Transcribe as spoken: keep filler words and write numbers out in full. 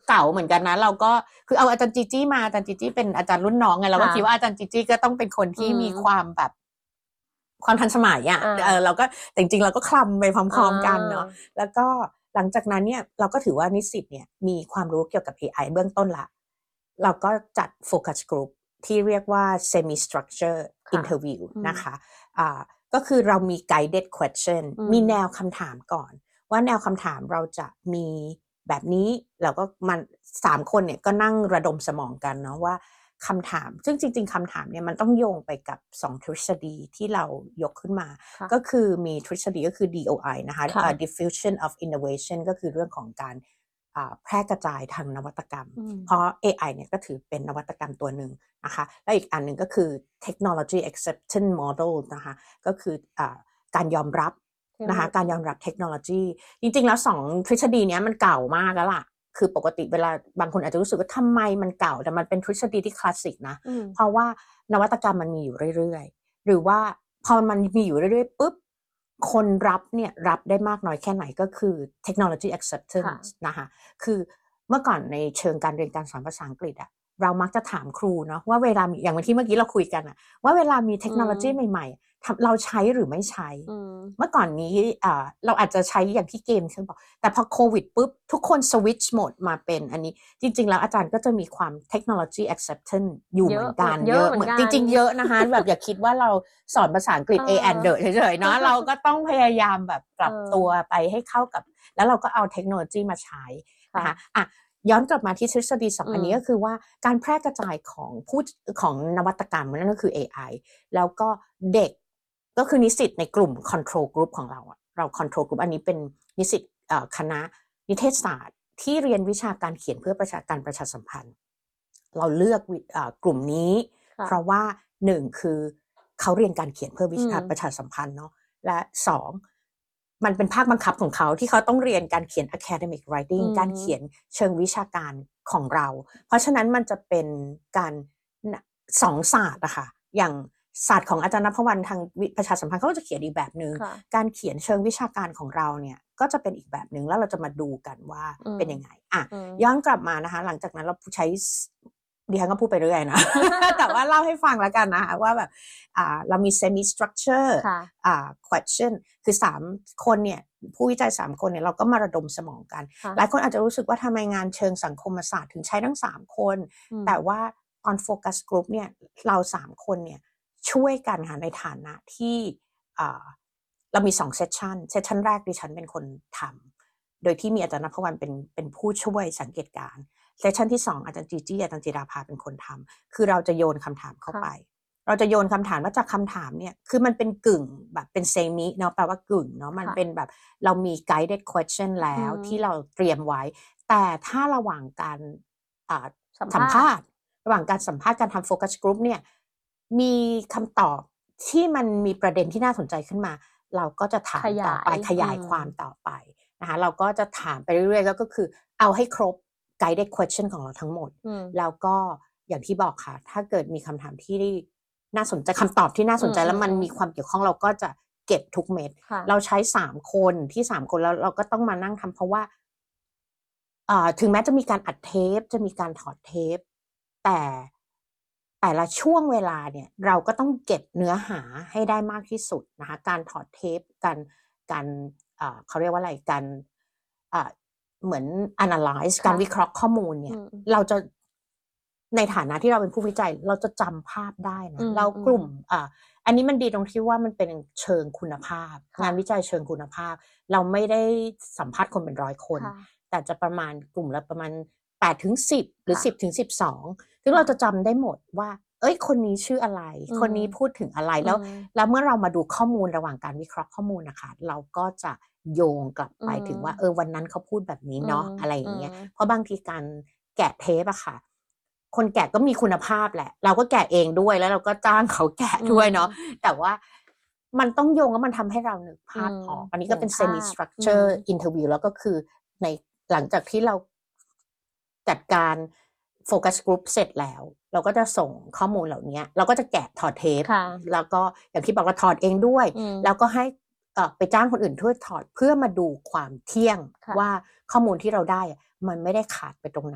เก่าเหมือนกันนะเราก็คือเอาอาจารย์จีจี้มาอาจารย์จีจี้เป็นอาจารย์รุ่นน้องไงเราก็คิดว่าอาจารย์จีจี้ก็ต้องเป็นคนที่มีความแบบความทันสมัยอ่ะเออเราก็จริงๆเราก็คลำไปพร้อมๆกันเนาะแล้วก็หลังจากนั้นเนี่ยเราก็ถือว่านิสิตเนี่ยมีความรู้เกี่ยวกับ เอ ไอ เบื้องต้นละเราก็จัดโฟกัสกลุ่มที่เรียกว่า semi structure interview นะคะอ่าก็คือเรามี guided question มีแนวคำถามก่อนว่าแนวคำถามเราจะมีแบบนี้เราก็มันสามคนเนี่ยก็นั่งระดมสมองกันเนาะว่าคำถามซึ่งจริงๆคำถามเนี่ยมันต้องโยงไปกับสองทฤษฎีที่เรายกขึ้นมาก็คือมีทฤษฎีก็คือ ดี โอ ไอ นะคะ uh, diffusion of innovation ก็คือเรื่องของการแพร่กระจายทางนวัตกรรมเพราะ เอ ไอ เนี่ยก็ถือเป็นนวัตกรรมตัวหนึ่งนะคะและอีกอันหนึ่งก็คือ technology acceptance model นะคะก็คืออการยอมรับนะคะการยอมรับเทคโนโลยีจริงๆแล้วสองทฤษฎีนี้มันเก่ามากแล้วล่ะคือปกติเวลาบางคนอาจจะรู้สึกว่าทำไมมันเก่าแต่มันเป็นทฤษฎีที่คลาสสิกนะเพราะว่านวัตกรรมมันมีอยู่เรื่อยๆหรือว่าพอมันมีอยู่เรื่อยๆปุ๊บคนรับเนี่ยรับได้มากน้อยแค่ไหนก็คือ technology acceptance นะคะคือเมื่อก่อนในเชิงการเรียนการสอนภาษาอังกฤษอะเรามักจะถามครูเนาะว่าเวลาอย่างที่เมื่อกี้เราคุยกันอะว่าเวลามีเทคโนโลยีใหม่ๆเราใช้หรือไม่ใช้เมื่อก่อนนี้เราอาจจะใช้อย่างที่เกมฉันบอกแต่พอโควิดปุ๊บทุกคนสวิตช์โหมดมาเป็นอันนี้จริงๆแล้วอาจารย์ก็จะมีความเทคโนโลยี acceptance อยู่เหมือนกันเยอะเหมือนจริงๆเยอะนะคะแบบอย่าคิดว่าเราสอนภาษาอังกฤษ A and the เฉยๆเนาะเราก็ต้องพยายามแบบปรับตัวไปให้เข้ากับแล้วเราก็เอาเทคโนโลยีมาใช้นะคะอ่ะย้อนกลับมาที่ทฤษฎีสองอันนี้ก็คือว่าการแพร่กระจายของผู้ของนวัตกรรมนั่นก็คือ เอ ไอ แล้วก็เด็กก็คือนิสิตในกลุ่ม control group ของเราเรา control group อันนี้เป็นนิสิตคณะนิเทศศาสตร์ที่เรียนวิชาการเขียนเพื่อประชาการประชาสัมพันธ์เราเลือกกลุ่มนี้เพราะว่าหนึ่งคือเขาเรียนการเขียนเพื่อวิชาประชาสัมพันธ์เนาะและสองมันเป็นภาคบังคับของเขาที่เขาต้องเรียนการเขียน academic writing การเขียนเชิงวิชาการของเราเพราะฉะนั้นมันจะเป็นการสองศาสตร์นะคะอย่างศาสตร์ของอาจารย์ณภวรรณทางประชาสัมพันธ์เขาจะเขียนอีกแบบนึงการเขียนเชิงวิชาการของเราเนี่ยก็จะเป็นอีกแบบนึงแล้วเราจะมาดูกันว่าเป็นยังไงอ่ะย้อนกลับมานะคะหลังจากนั้นเราใช้ดิฉันก็พูดไปเรื่อยนะ แต่ว่าเล่าให้ฟังแล้วกันนะคะว่าแบบอ่าเรามี semi structure อ่า question คือสามคนเนี่ยผู้วิจัยสามคนเนี่ยเราก็มาระดมสมองกันหลายคนอาจจะรู้สึกว่าทำไมงานเชิงสังคมศาสตร์ถึงใช้ทั้งสามคนแต่ว่าตอนโฟกัสกลุ่มเนี่ยเราสามคนเนี่ยช่วยกันค่ะในฐานะที่อ่าเรามีสองเซสชันเซสชันแรกดิฉันเป็นคนทำโดยที่มีอาจารย์ณภวรรณเป็นเป็นผู้ช่วยสังเกตการณ์เซสชันที่สองอาจารย์จีจี้อาจารย์จิราภาเป็นคนทำคือเราจะโยนคำถามเข้าไปเราจะโยนคำถามว่าจากคำถามเนี่ยคือมันเป็นกึ่งแบบเป็นเซมิเนาะแปลว่ากึ่งเนาะมันเป็นแบบเรามี guided question แล้วที่เราเตรียมไว้แต่ถ้าระหว่างการสัมภาษณ์ระหว่างการสัมภาษณ์การทำโฟกัสกลุ่มเนี่ยมีคำตอบที่มันมีประเด็นที่น่าสนใจขึ้นมาเราก็จะถามต่อไปขยายความต่อไปนะคะเราก็จะถามไปเรื่อยๆก็คือเอาให้ครบguided question ของเราทั้งหมดแล้วก็อย่างที่บอกค่ะถ้าเกิดมีคำถามที่น่าสนใจคำตอบที่น่าสนใจแล้วมันมีความเกี่ยวข้องเราก็จะเก็บทุกเม็ดเราใช้สามคนที่สามคนแล้วเราก็ต้องมานั่งทำเพราะว่าถึงแม้จะมีการอัดเทปจะมีการถอดเทปแต่แต่ละช่วงเวลาเนี่ยเราก็ต้องเก็บเนื้อหาให้ได้มากที่สุดนะคะการถอดเทปการการเขาเรียกว่าอะไรการเหมือน analyze การวิเคราะห์ข้อมูลเนี่ยเราจะในฐานะที่เราเป็นผู้วิจัยเราจะจำภาพได้นะเรากลุ่มอ่าอันนี้มันดีตรงที่ว่ามันเป็นเชิงคุณภาพงานวิจัยเชิงคุณภาพเราไม่ได้สัมภาษณ์คนเป็นร้อยคนแต่จะประมาณกลุ่มละประมาณแปดถึงสิบหรือสิบถึงสิบสองซึ่งเราจะจำได้หมดว่าเอ้ยคนนี้ชื่ออะไรคนนี้พูดถึงอะไรแล้วแล้วเมื่อเรามาดูข้อมูลระหว่างการวิเคราะห์ข้อมูลนะคะเราก็จะโยงกลับไปถึงว่าเออวันนั้นเขาพูดแบบนี้เนาะอะไรอย่างเงี้ยเพราะบางทีการแกะเทปอะค่ะคนแกะก็มีคุณภาพแหละเราก็แกะเองด้วยแล้วเราก็จ้างเขาแกะด้วยเนาะแต่ว่ามันต้องโยงแล้วมันทำให้เรานึกภาพออกอันนี้ก็เป็น semi structure interview แล้วก็คือในหลังจากที่เราจัดการโฟกัสกลุ่มเสร็จแล้วเราก็จะส่งข้อมูลเหล่านี้เราก็จะแกะถอดเทปแล้วก็อย่างที่บอกว่าถอดเองด้วยแล้วก็ให้ไปจ้างคนอื่นช่วยถอดเพื่อมาดูความเที่ยงว่าข้อมูลที่เราได้มันไม่ได้ขาดไปตรงไหน